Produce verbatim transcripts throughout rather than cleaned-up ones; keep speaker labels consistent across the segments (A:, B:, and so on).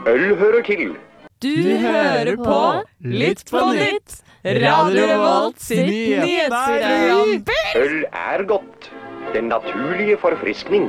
A: Øl hører til.
B: Du hører på Lytt på nytt, Radio Revolt sitt nyhetsprogram.
A: Øl er godt. Den naturlige forfriskning.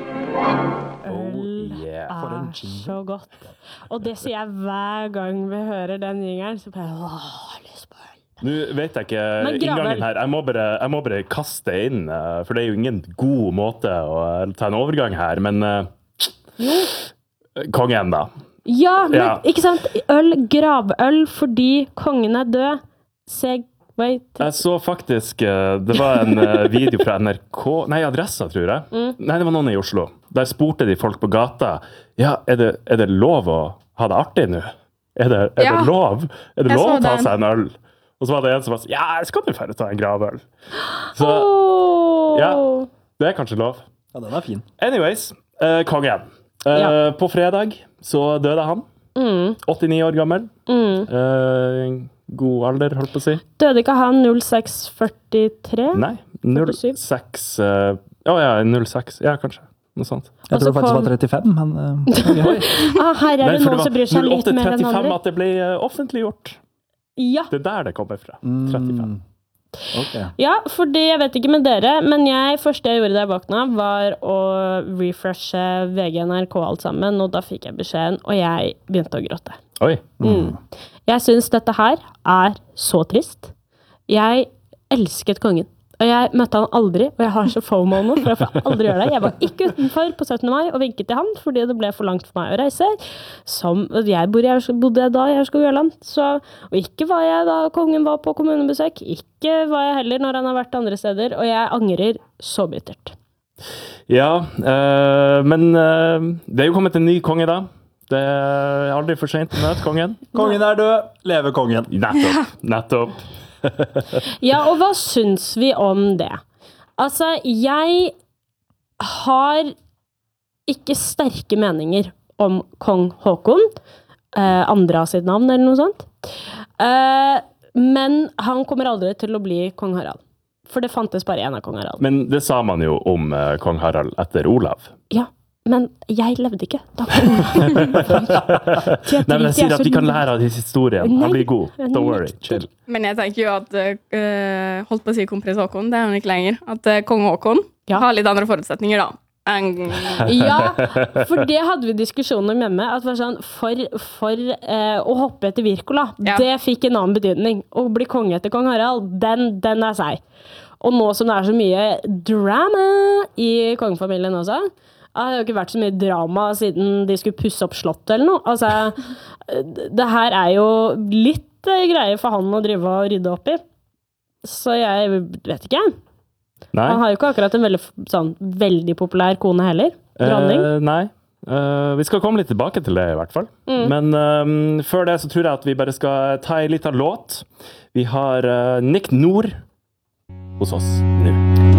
C: Øl er så godt. Og det sier jeg hver gang vi hører den jingeren, så bare, åh, jeg har lyst på øl.
D: Nå vet jeg ikke inngangen her. Jeg må, bare, jeg må bare kaste inn, for det er jo ingen god måte å ta en overgang her, men uh, kongen da.
C: Ja, men
D: Ja.
C: ikke sant? Øl, gravøl, fordi kongen er død. Segway til...
D: Jeg så faktisk, uh, det var en uh, video fra N R K, nei, Adressa, tror jeg.
C: Mm.
D: Nei, det var noen i Oslo. Der spurte de folk på gata, ja, er det, er det lov å ha det artig nå? Er det, er
E: Ja.
D: det lov? Er det
E: Jeg
D: lov
E: så
D: å ta
E: den.
D: seg en øl? Og så var det en som var sånn, ja, jeg skal jo færre ta en gravøl. Så
C: Åh!
D: ja. det er kanskje lov.
F: Ja, den er fin.
D: Anyways, uh, kongen. Uh,
C: Ja.
D: På fredag så døde han.
C: Mm,
D: åttini år gammel.
C: mm.
D: Uh, god alder, holdt på å si.
C: Døde ikke han null seks førtitre?
D: Nei, null
C: førtisju.
D: seks uh, Å ja, null seks. Ja, kanskje. Noe sånt.
F: Jeg
C: Og
F: tror
C: så
F: det faktisk
C: kom-
F: var trettifem, men... Uh,
C: Ah, her er
D: Nei,
C: det
D: for
C: noen som bryr seg
D: null
C: litt
D: åtte
C: mer enn
D: trettifem
C: andre.
D: at det ble uh, offentliggjort.
C: Ja.
D: Det er der det kommer fra. trettifem.
F: mm, ok.
C: Ja, fordi jeg vet ikke med dere, men jeg, første jeg gjorde da jeg våkna, var å refreshe V G, N R K alt sammen, og da fikk jeg beskjeden, og jeg begynte å gråte.
D: Oi.
C: Mm. Jeg synes dette her er så trist. Jeg elsket kongen. Og jeg møtte han aldri, og jeg har så FOMO nå, for jeg får aldri gjøre det. Jeg var ikke utenfor på syttende mai og vinket til han, fordi det ble for langt for meg å reise. Som jeg bodde, jeg bodde da i Aurskog-Jørland, så, og ikke var jeg da kongen var på kommunebesøk, ikke var jeg heller når han har vært andre steder, og jeg angrer så bittert.
D: Ja, uh, men uh, det er jo kommet en ny konge da. Det er aldri for sent å møte kongen.
F: Kongen er død, leve kongen.
D: Nettopp, nettopp.
C: Ja, og hva syns vi om det? Altså, jeg har ikke sterke meninger om kong Håkon, eh, andre av sitt navn eller noe sånt. Eh, men han kommer aldri til å bli kong Harald. For det fantes bare en av kong Harald.
D: Men det sa man jo om uh, kong Harald etter Olav.
C: Ja, men jeg levde ikke. Da kom
D: Nei, men jeg sier at vi kan lære av disse historien. Han blir god. Don't worry, chill.
E: Men jeg tenker jo at uh, holdt på å si kronprins Håkon, det er han ikke lenger. At uh, kong Håkon
C: Ja.
E: har litt andre forutsetninger da. En,
C: Ja, for det hadde vi diskusjoner om hjemme, at det var sånn, for, for eh, å hoppe etter Wirkola,
E: Ja.
C: det fikk en annen betydning. Å bli konge etter kong Harald, den, den er seg. Og nå som det er så mye drama i kongefamilien også, det har jo ikke vært så mye drama siden de skulle pusse opp slottet eller noe. Altså, det her er jo litt eh, greie for han å drive og rydde opp i. Så jeg vet ikke.
D: Nei.
C: Han har jo ikke akkurat en veldig, sånn, veldig populær kone heller. Dronning.
D: Eh, nei. Eh, vi skal komme litt tilbake til det i hvert fall.
C: Mm.
D: Men eh, før det så tror jeg at vi bare skal ta en liten låt. Vi har eh, Nick Nord hos oss nå.